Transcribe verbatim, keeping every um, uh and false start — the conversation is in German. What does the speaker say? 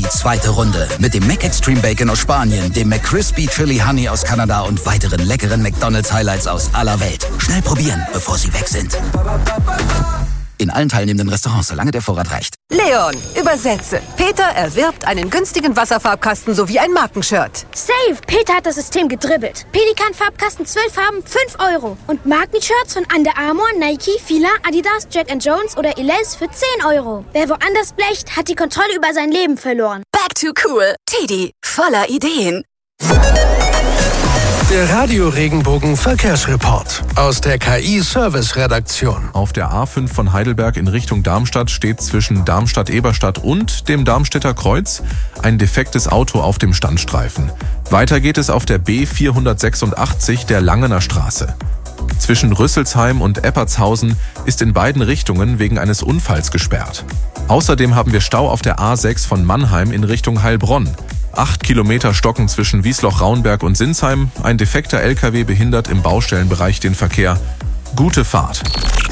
zweite Runde. Mit dem McExtreme Bacon aus Spanien, dem McCrispy Chili Honey aus Kanada und weiteren leckeren McDonald's Highlights aus aller Welt. Schnell probieren, bevor sie weg sind. In allen teilnehmenden Restaurants, solange der Vorrat reicht. Leon, übersetze. Peter erwirbt einen günstigen Wasserfarbkasten sowie ein Markenshirt. Safe! Peter hat das System gedribbelt. Pelikan-Farbkasten zwölf Farben, fünf Euro. Und Markenshirts von Under Armour, Nike, Fila, Adidas, Jack and Jones oder Elize für zehn Euro. Wer woanders blecht, hat die Kontrolle über sein Leben verloren. Back to cool. Teddy, voller Ideen. Der Radio-Regenbogen-Verkehrsreport aus der K I-Service-Redaktion. Auf der A fünf von Heidelberg in Richtung Darmstadt steht zwischen Darmstadt-Eberstadt und dem Darmstädter Kreuz ein defektes Auto auf dem Standstreifen. Weiter geht es auf der B vierhundertsechsundachtzig der Langener Straße. Zwischen Rüsselsheim und Eppertshausen ist in beiden Richtungen wegen eines Unfalls gesperrt. Außerdem haben wir Stau auf der A sechs von Mannheim in Richtung Heilbronn. Acht Kilometer stocken zwischen Wiesloch-Raunberg und Sinsheim. Ein defekter L K W behindert im Baustellenbereich den Verkehr. Gute Fahrt.